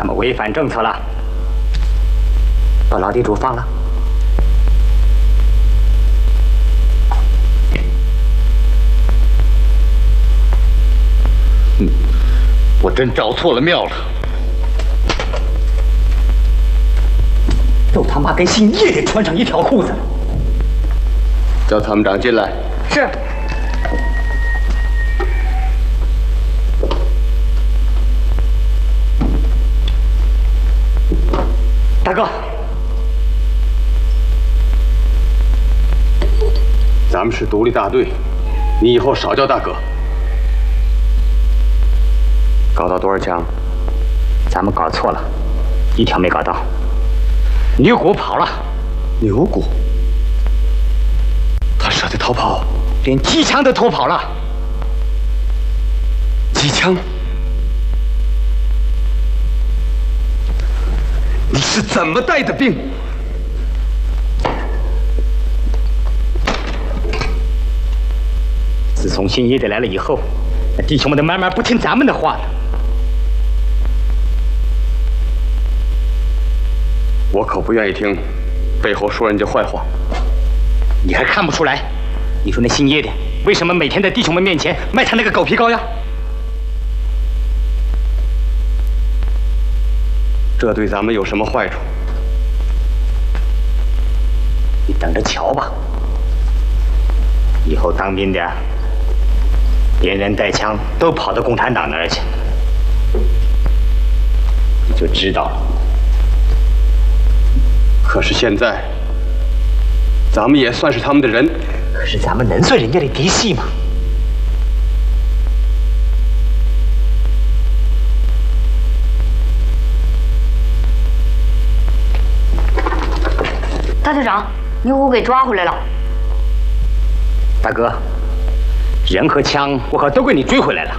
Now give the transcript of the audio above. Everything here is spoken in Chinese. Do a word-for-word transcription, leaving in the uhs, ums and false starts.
咱们违反政策了，把老地主放了。 嗯，我真找错了庙了。 都他妈跟姓叶的穿上一条裤子了。 叫参谋长进来。 是。大哥， 咱们是独立大队，你以后少叫大哥。 搞到多少枪？咱们搞错了，一条没搞到。牛骨跑了。 牛骨？他舍得逃跑？ 连机枪都偷跑了。 机枪？你是怎么带的兵？ 自从新爷的来了以后，那弟兄们都慢慢不听咱们的话了。 我可不愿意听背后说人家坏话。 你还看不出来？你说那姓叶的为什么每天在弟兄们面前卖他那个狗皮膏药？ 这对咱们有什么坏处？ 你等着瞧吧。以后当兵的连人带枪都跑到共产党那儿去，你就知道了。 可是现在，咱们也算是他们的人。 可是咱们能算人家的嫡系吗？ 大队长，牛虎给抓回来了。 大哥，人和枪我可都给你追回来了。